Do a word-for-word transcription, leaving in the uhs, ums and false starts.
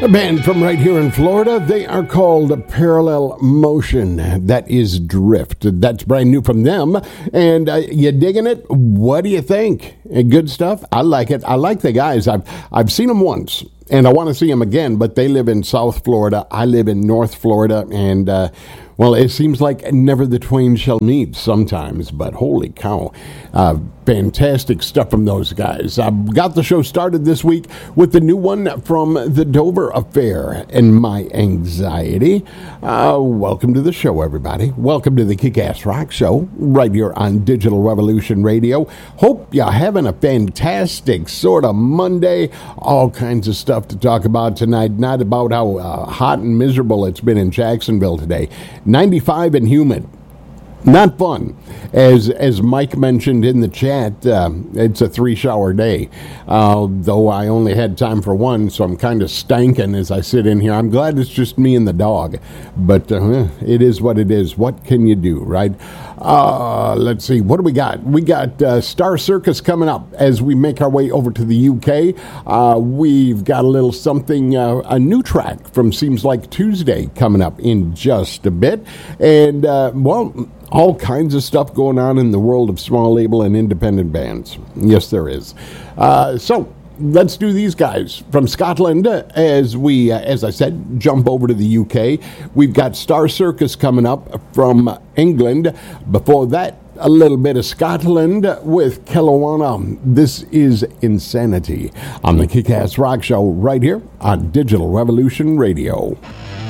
A band from right here in Florida. They are called Parallel Motion. That is Drift. That's brand new from them. And uh, you digging it? What do you think? Good stuff? I like it. I like the guys. I've I've seen them once, and I want to see them again, but they live in South Florida. I live in North Florida, and uh, well, it seems like never the twain shall meet sometimes, but holy cow. Uh, fantastic stuff from those guys. I got the show started this week with the new one from the Dover Affair and My Anxiety. Uh, welcome to the show, everybody. Welcome to the Kick-Ass Rock Show right here on Digital Revolution Radio. Hope you're having a fantastic sort of Monday. All kinds of stuff to talk about tonight. Not about how uh, hot and miserable it's been in Jacksonville today. ninety-five and humid. Not fun. As as Mike mentioned in the chat, uh, it's a three-shower day. Uh, though I only had time for one, so I'm kind of stanking as I sit in here. I'm glad it's just me and the dog. But uh, it is what it is. What can you do, right? Uh, let's see. What do we got? We got uh, Star Circus coming up as we make our way over to the U K. Uh, we've got a little something, uh, a new track from Seems Like Tuesday coming up in just a bit. And, uh, well... all kinds of stuff going on in the world of small label and independent bands. Yes, there is. Uh, so let's do these guys from Scotland as we, uh, as I said, jump over to the U K. We've got Star Circus coming up from England. Before that, a little bit of Scotland with Kelowna. This is Insanity on the Kick-Ass Rock Show right here on Digital Revolution Radio.